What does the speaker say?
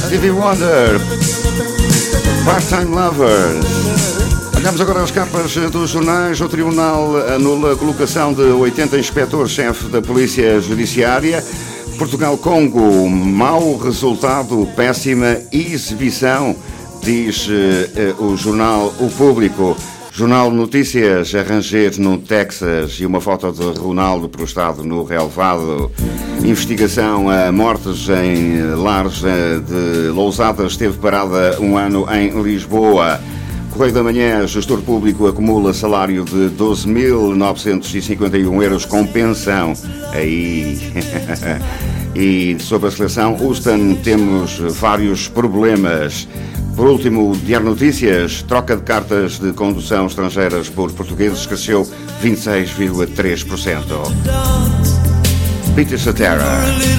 Stevie Wonder, Part-Time Lovers. Olhamos agora as capas dos jornais. O Tribunal anula a colocação de 80 inspectores-chefe da Polícia Judiciária. Portugal-Congo, mau resultado, péssima exibição, diz o jornal O Público. Jornal Notícias, Arranger no Texas e uma foto de Ronaldo prostrado no relevado. Investigação a mortes em lares de Lousada esteve parada um ano em Lisboa. Correio da Manhã, gestor público acumula salário de 12.951 euros com pensão. Aí... E sobre a seleção, Houston, temos vários problemas. Por último, Diário Notícias, troca de cartas de condução estrangeiras por portugueses cresceu 26,3%. Peter Cetera.